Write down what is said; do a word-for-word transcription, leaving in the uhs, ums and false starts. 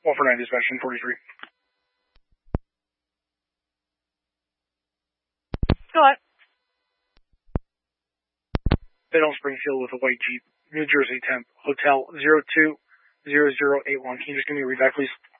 one four nine dispatch, ten forty-three. Go ahead. Bayonne Springfield with a white Jeep, New Jersey temp, Hotel zero two zero zero eight one. Can you just give me a read back, please?